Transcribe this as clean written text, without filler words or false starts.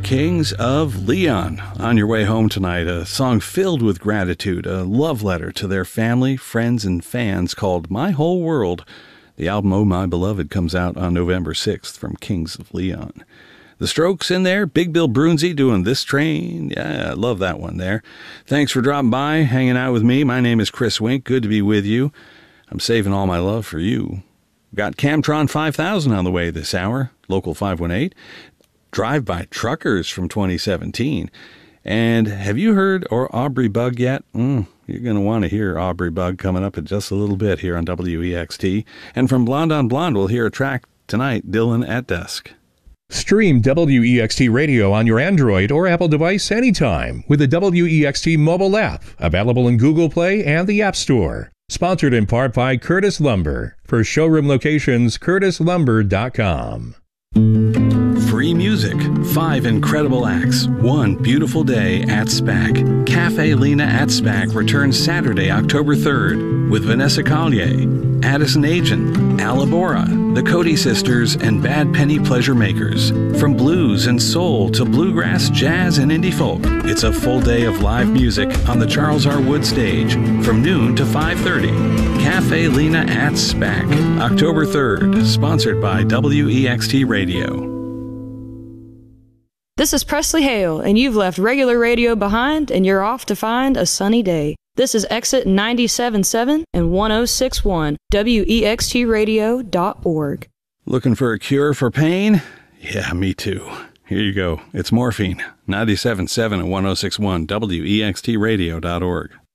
Kings of Leon. On your way home tonight, a song filled with gratitude, a love letter to their family, friends, and fans called My Whole World. The album Oh My Beloved comes out on November 6th from Kings of Leon. The Strokes in there, Big Bill Broonzy doing This Train. Yeah, I love that one there. Thanks for dropping by, hanging out with me. My name is Chris Wink. Good to be with you. I'm saving all my love for you. Got Camtron 5000 on the way this hour, Local 518. Drive-By Truckers from 2017. And have you heard Aubrey Bug yet? You're going to want to hear Aubrey Bug coming up in just a little bit here on WEXT. And from Blonde on Blonde, we'll hear a track tonight, Dylan at Dusk. Stream WEXT Radio on your Android or Apple device anytime with the WEXT mobile app, available in Google Play and the App Store. Sponsored in part by Curtis Lumber. For showroom locations, curtislumber.com. Free music, 5 incredible acts, one beautiful day at SPAC. Cafe Lena at SPAC returns Saturday, October 3rd with Vanessa Collier, Addison Agent, Alabora, the Cody Sisters, and Bad Penny Pleasure Makers. From blues and soul to bluegrass, jazz, and indie folk, it's a full day of live music on the Charles R. Wood stage from noon to 5:30. Cafe Lena at SPAC, October 3rd, sponsored by WEXT Radio. This is Presley Hale, and you've left regular radio behind, and you're off to find a sunny day. This is Exit 97.7 and 106.1, WEXTradio.org. Looking for a cure for pain? Yeah, me too. Here you go. It's morphine. 97.7 and 106.1, WEXTradio.org.